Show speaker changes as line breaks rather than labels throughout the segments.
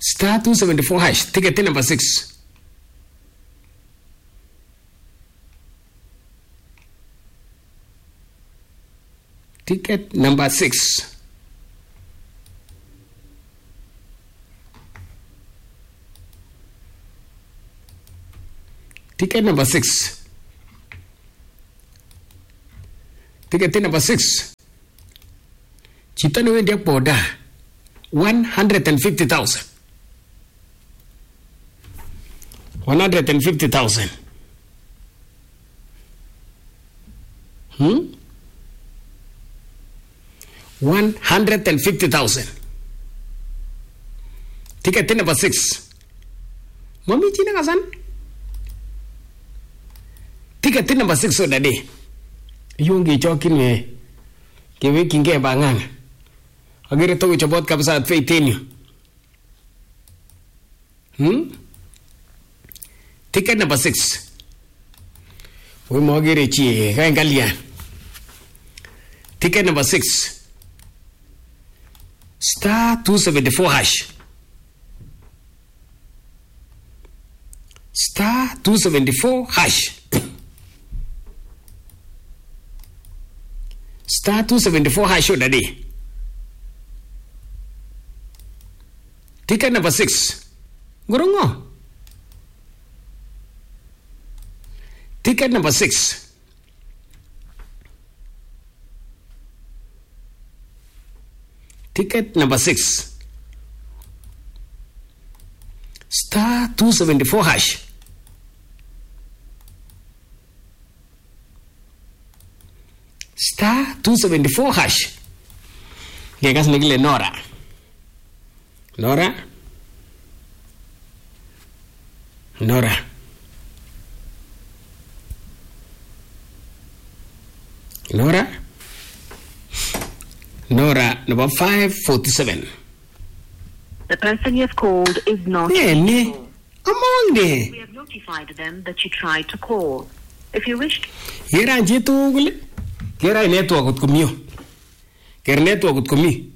Star 274 hash. Ticket number 6. Ticket number 6. Ticket number 6. Ticket number 6. Chito ni wende boda 150,000. 150,000. 150,000. Ticket number 6. Mami china kasan? Ticket number 6 so dade. Yungi chokin me. Kewe kinge bangang. Agire to chobot kabisa at faitenu. Ticket number 6. We mogire chi kangalia. Ticket number 6. Star 274 hash. Star 274 hash. Star 274 hash already. Ticket number 6. Gurungo. Ticket number 6. Ticket number 6. Star 274 hash. Star 274 hash. Gegas nigile Nora. Nora. Nora. Nora. Nora, number 547.
The person you have called is not
reachable. Among them.
We have notified them that you tried to call. If you wish to...
Here I get to Here I network with commute. Here network with commute.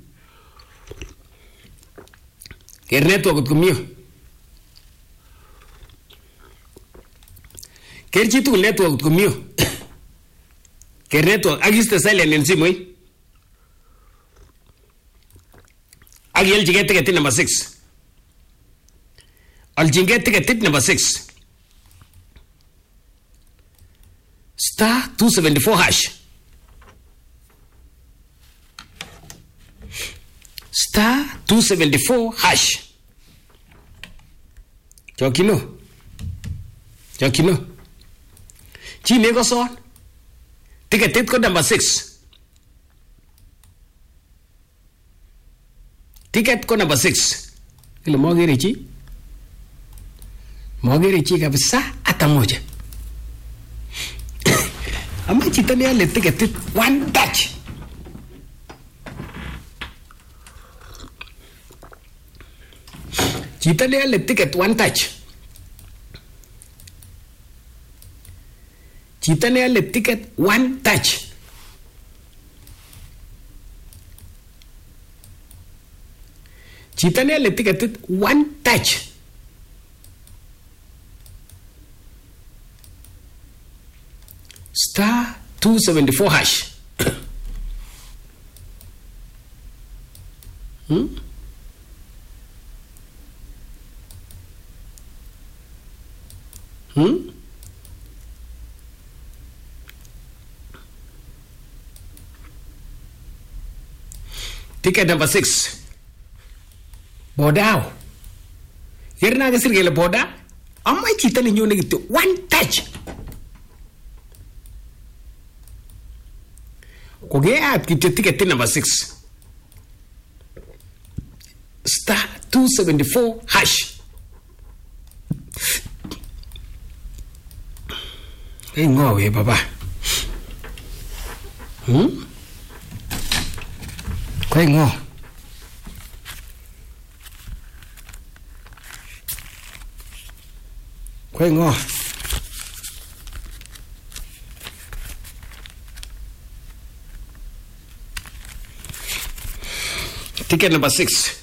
Here network with commute. Here you network with commute. Here network. I used to silent in Simway. I'll get ticket number 6. I'll get ticket number 6. Star 274 hash. Star 274 hash. Chokino. Chokino. Chinego son. Ticket code number 6. Ticket code number 6. Ile mogerichi. Mogerichi kabisa hata moja. Ama chitani ale ticket one touch. Chitani ale ticket one touch. Chitani ale ticket one touch. Chitani ale ticket one touch. Star 274 hash. Ticket number 6. Bodao. Here na gasir gele boda. Amma chita ni nyone gitu one touch. Koge app kita ticket number 6. Star 274 hash. Hey ngowe baba. Koi ngo. Koi ngo. Ticket number 6.